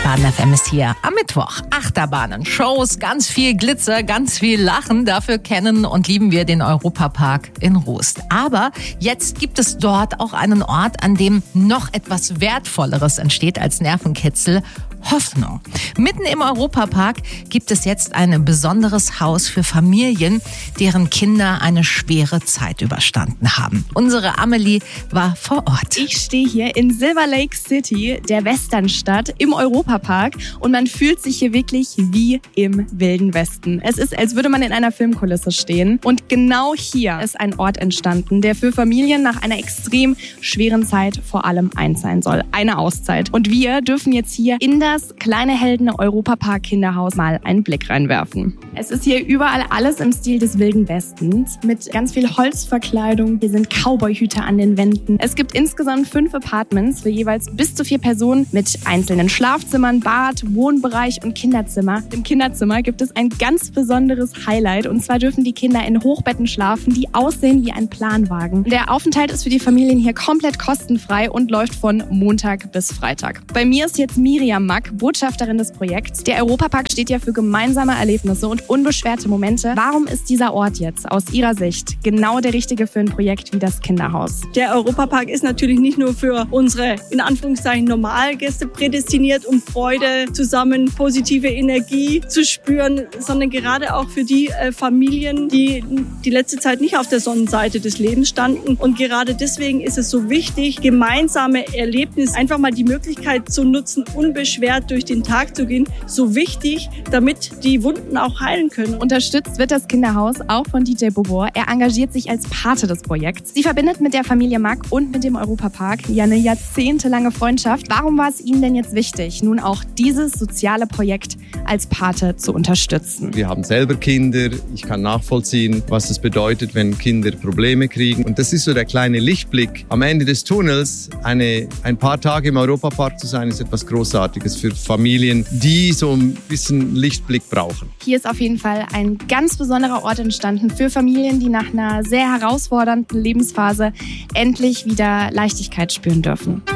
Baden FM ist hier am Mittwoch. Achterbahnen, Shows, ganz viel Glitzer, ganz viel Lachen. Dafür kennen und lieben wir den Europapark in Rust. Aber jetzt gibt es dort auch einen Ort, an dem noch etwas Wertvolleres entsteht als Nervenkitzel: Hoffnung. Mitten im Europapark gibt es jetzt ein besonderes Haus für Familien, deren Kinder eine schwere Zeit überstanden haben. Unsere Amelie war vor Ort. Ich stehe hier in Silver Lake City, der Westernstadt, im Europapark, und man fühlt sich hier wirklich wie im Wilden Westen. Es ist, als würde man in einer Filmkulisse stehen. Und genau hier ist ein Ort entstanden, der für Familien nach einer extrem schweren Zeit vor allem eins sein soll: eine Auszeit. Und wir dürfen jetzt hier in das kleine Helden Europapark Kinderhaus mal einen Blick reinwerfen. Es ist hier überall alles im Stil des Wilden Westens mit ganz viel Holzverkleidung. Hier sind Cowboyhüte an den Wänden. Es gibt insgesamt 5 Apartments für jeweils bis zu 4 Personen mit einzelnen Schlafzimmern, Bad, Wohnbereich und Kinderzimmer. Im Kinderzimmer gibt es ein ganz besonderes Highlight, und zwar dürfen die Kinder in Hochbetten schlafen, die aussehen wie ein Planwagen. Der Aufenthalt ist für die Familien hier komplett kostenfrei und läuft von Montag bis Freitag. Bei mir ist jetzt Miriam Mack, Botschafterin des Projekts. Der Europapark steht ja für gemeinsame Erlebnisse und unbeschwerte Momente. Warum ist dieser Ort jetzt aus Ihrer Sicht genau der richtige für ein Projekt wie das Kinderhaus? Der Europapark ist natürlich nicht nur für unsere, in Anführungszeichen, Normalgäste prädestiniert, um Freude zusammen, positive Energie zu spüren, sondern gerade auch für die Familien, die die letzte Zeit nicht auf der Sonnenseite des Lebens standen. Und gerade deswegen ist es so wichtig, gemeinsame Erlebnisse, einfach mal die Möglichkeit zu nutzen, unbeschwert durch den Tag zu gehen, so wichtig, damit die Wunden auch heilen können. Unterstützt wird das Kinderhaus auch von DJ Bobor. Er engagiert sich als Pate des Projekts. Sie verbindet mit der Familie Mack und mit dem Europapark ja eine jahrzehntelange Freundschaft. Warum war es Ihnen denn jetzt wichtig, nun auch dieses soziale Projekt als Pate zu unterstützen? Wir haben selber Kinder. Ich kann nachvollziehen, was es bedeutet, wenn Kinder Probleme kriegen. Und das ist so der kleine Lichtblick am Ende des Tunnels. Ein paar Tage im Europapark zu sein, ist etwas Großartiges für Familien, die so ein bisschen Lichtblick brauchen. Hier ist auf jeden Fall ein ganz besonderer Ort entstanden für Familien, die nach einer sehr herausfordernden Lebensphase endlich wieder Leichtigkeit spüren dürfen.